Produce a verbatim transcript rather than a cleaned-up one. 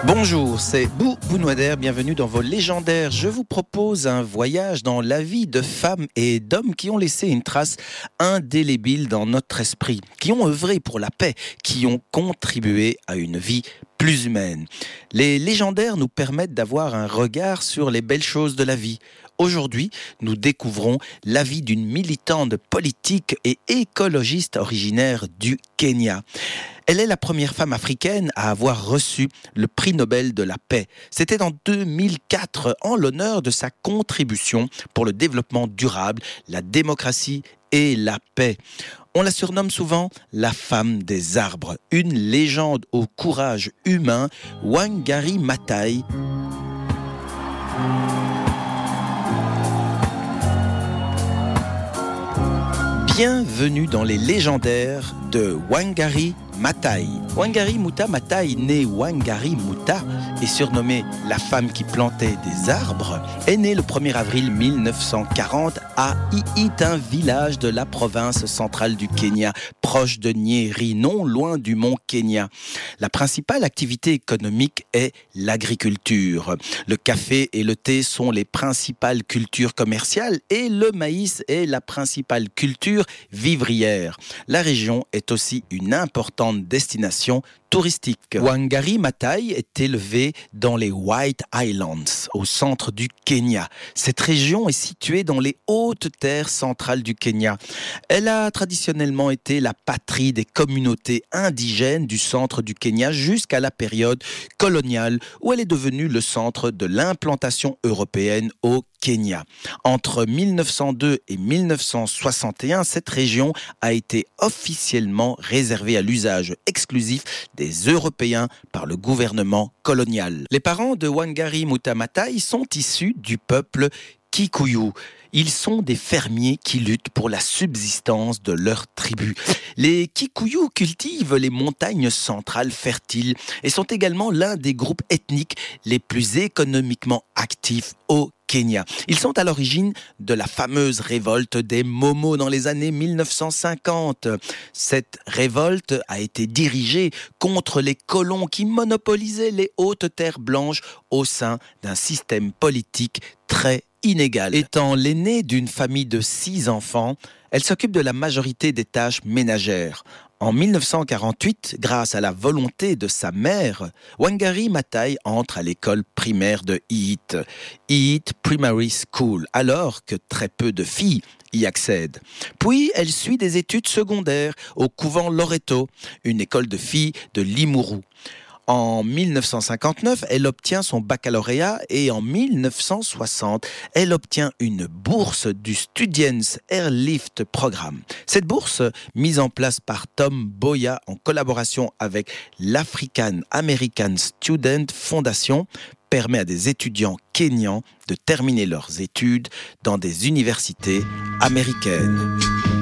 Bonjour, c'est Bou Bounouader, bienvenue dans vos légendaires. Je vous propose un voyage dans la vie de femmes et d'hommes qui ont laissé une trace indélébile dans notre esprit, qui ont œuvré pour la paix, qui ont contribué à une vie plus humaine. Les légendaires nous permettent d'avoir un regard sur les belles choses de la vie. Aujourd'hui, nous découvrons la vie d'une militante politique et écologiste originaire du Kenya. Elle est la première femme africaine à avoir reçu le prix Nobel de la paix. C'était en deux mille quatre, en l'honneur de sa contribution pour le développement durable, la démocratie et la paix. On la surnomme souvent la femme des arbres, une légende au courage humain, Wangari Maathai. Bienvenue dans les légendaires de Wangari Maathai. Wangari Muta Maathai, née Wangari Muta et surnommée la femme qui plantait des arbres, est née le premier avril mille neuf cent quarante à Iit, un village de la province centrale du Kenya, proche de Nyeri, non loin du mont Kenya. La principale activité économique est l'agriculture. Le café et le thé sont les principales cultures commerciales et le maïs est la principale culture vivrière. La région est aussi une importante destination touristique. Wangari Maathai est élevée dans les White Highlands, au centre du Kenya. Cette région est située dans les hautes terres centrales du Kenya. Elle a traditionnellement été la patrie des communautés indigènes du centre du Kenya jusqu'à la période coloniale, où elle est devenue le centre de l'implantation européenne au Kenya. Entre mille neuf cent deux et mille neuf cent soixante et un, cette région a été officiellement réservée à l'usage exclusif des Européens par le gouvernement colonial. Les parents de Wangari Muta Maathai sont issus du peuple Kikuyu. Ils sont des fermiers qui luttent pour la subsistance de leur tribu. Les Kikuyu cultivent les montagnes centrales fertiles et sont également l'un des groupes ethniques les plus économiquement actifs au Kenya. Ils sont à l'origine de la fameuse révolte des Momo dans les années mille neuf cent cinquante. Cette révolte a été dirigée contre les colons qui monopolisaient les hautes terres blanches au sein d'un système politique très inégal. Étant l'aînée d'une famille de six enfants, elle s'occupe de la majorité des tâches ménagères. En mille neuf cent quarante-huit, grâce à la volonté de sa mère, Wangari Maathai entre à l'école primaire de Iit, Iit Primary School, alors que très peu de filles y accèdent. Puis, elle suit des études secondaires au couvent Loreto, une école de filles de Limuru. En mille neuf cent cinquante-neuf, elle obtient son baccalauréat et en mille neuf cent soixante, elle obtient une bourse du Students Airlift Programme. Cette bourse, mise en place par Tom Mboya en collaboration avec l'African American Student Foundation, permet à des étudiants kenyans de terminer leurs études dans des universités américaines.